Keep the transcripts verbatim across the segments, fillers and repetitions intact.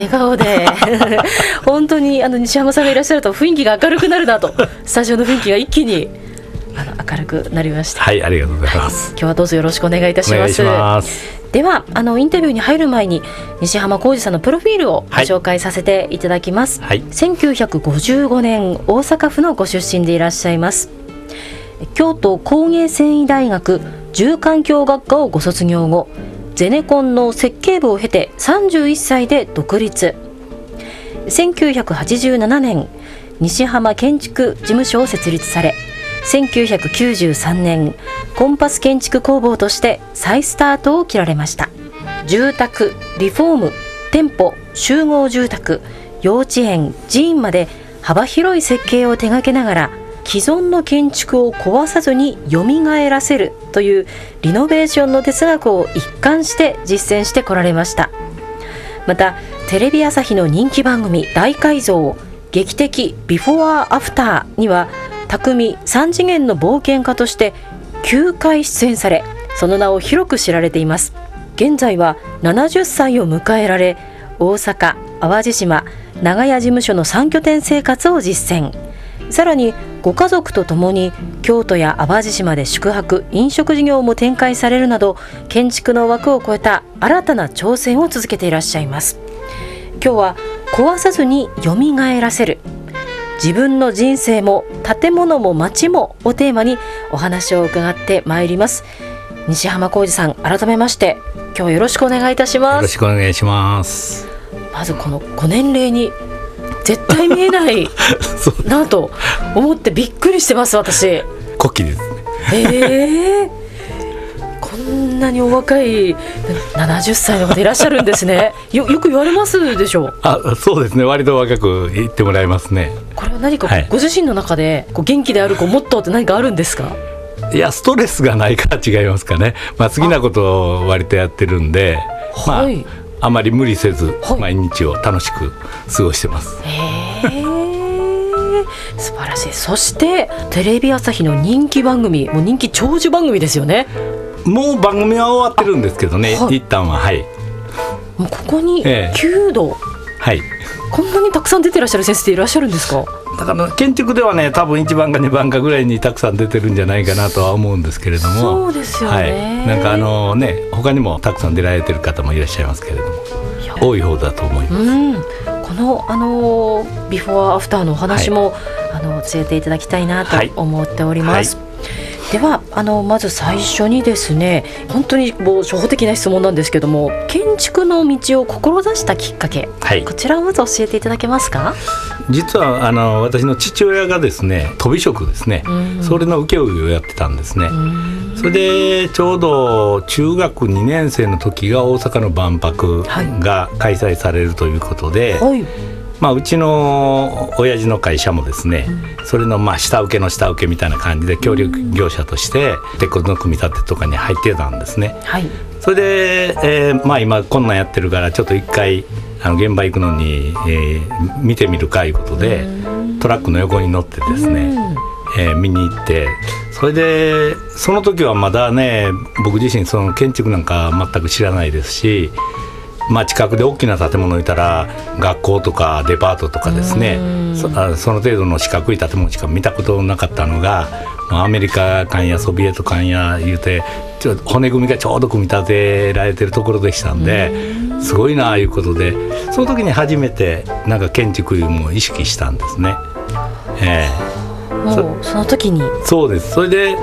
笑顔で本当にあの西浜さんがいらっしゃると雰囲気が明るくなるなと、スタジオの雰囲気が一気にあの明るくなりました。 はい、ありがとうございます、 はい、今日はどうぞよろしくお願いいたします。 お願いします。 ではあのインタビューに入る前に西浜浩司さんのプロフィールをご紹介させていただきます、はい、せんきゅうひゃくごじゅうごねん大阪府のご出身でいらっしゃいます。京都工芸繊維大学住環境学科をご卒業後、ゼネコンの設計部を経てさんじゅういっさいで独立。せんきゅうひゃくはちじゅうななねん西浜建築事務所を設立され、せんきゅうひゃくきゅうじゅうさんねんコンパス建築工房として再スタートを切られました。住宅、リフォーム、店舗、集合住宅、幼稚園、寺院まで幅広い設計を手掛けながら、既存の建築を壊さずに蘇らせるというリノベーションの哲学を一貫して実践してこられました。またテレビ朝日の人気番組大改造、劇的ビフォーアフターには匠三次元の冒険家としてきゅうかい出演され、その名を広く知られています。現在はななじゅっさいを迎えられ、大阪、淡路島、長屋事務所のさん拠点生活を実践。さらにご家族とともに京都や淡路島で宿泊・飲食事業も展開されるなど、建築の枠を超えた新たな挑戦を続けていらっしゃいます。今日は壊さずに蘇らせる、自分の人生も建物も街もをテーマにお話を伺ってまいります。西浜浩司さん、改めまして今日はよろしくお願いいたします。 よろしくお願いします。 まずこのご年齢に絶対見えないなと思ってびっくりしてます。私古希ですね。 えー、こんなにお若いななじゅっさいの方いらっしゃるんですね。 よ, よく言われますでしょう。 あ、そうですね、割と若く言ってもらいますね。 これは何かご自身の中でこう元気であるこうモットーって何かあるんですか？ いや、ストレスがないから違いますかね。まあ、好きなことを割とやってるんで、あ、まあ、はいあまり無理せず毎日を楽しく過ごしてます。 へー素晴らしい。そしてテレビ朝日の人気番組、もう人気長寿番組ですよね。 もう番組は終わってるんですけどね、はい、一旦は、はい、 もうここにきゅうど、えー、はい、 こんなにたくさん出てらっしゃる先生っていらっしゃるんですか？ だから建築ではね、多分いちばんかにばんかぐらいにたくさん出てるんじゃないかなとは思うんですけれども。 そうですよね、 はい、なんかあのね、他にもたくさん出られてる方もいらっしゃいますけれども、多い方だと思います。うん、 この、あのビフォーアフターのお話も、はい、あの教えていただきたいなと思っております、はいはい、ではあのまず最初にですね、本当にもう初歩的な質問なんですけども、建築の道を志したきっかけ、はい、こちらをまず教えていただけますか？ 実はあの私の父親がですね、とび職ですね、それの請負をやってたんですね。それでちょうど中学にねん生の時が大阪の万博が開催されるということで、はい、まあ、うちの親父の会社もですね、うん、それのまあ下請けの下請けみたいな感じで協力業者として鉄骨の組み立てとかに入ってたんですね、はい、それで、えーまあ、今こんなんやってるからちょっと一回あの現場行くのに、えー、見てみるかいうことでトラックの横に乗ってですね、えー、見に行って、それでその時はまだね、僕自身その建築なんか全く知らないですし、まあ、近くで大きな建物いたら学校とかデパートとかですね、 そ, その程度の四角い建物しか見たことなかったのが、アメリカ館やソビエト館やいうてちょ骨組みがちょうど組み立てられてるところでしたんで、すごいなあいうことで、その時に初めてなんか建築も意識したんですね、えーもうその時に。 そうです。それで、うん、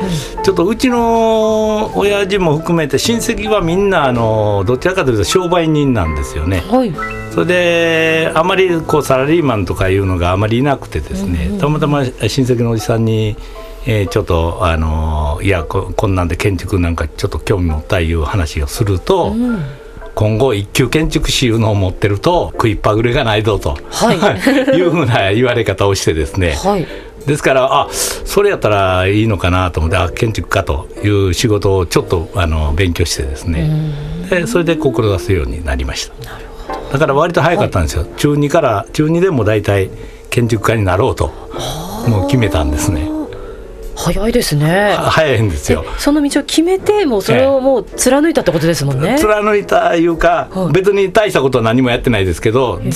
ちょっとうちの親父も含めて親戚はみんなあのどちらかというと商売人なんですよね、はい、それであまりこうサラリーマンとかいうのがあまりいなくてですね、うんうん、たまたま親戚のおじさんに、えー、ちょっとあのいや こ, こんなんで建築なんかちょっと興味持ったいう話をすると、うん、今後一級建築士いうのを持ってると食いっぱぐれがないぞと、はい、いうふうな言われ方をしてですね、はい、ですからあそれやったらいいのかなと思って、あ建築家という仕事をちょっとあの勉強してですね、でそれで志すようになりました。なるほど。だから割と早かったんですよ、はい、中にから中にでも大体建築家になろうともう決めたんですね。 早いですね。 早いんですよ。 その道を決めてもうそれをもう貫いたってことですもんね。 貫いたいうか、別に大したことは何もやってないですけど、ず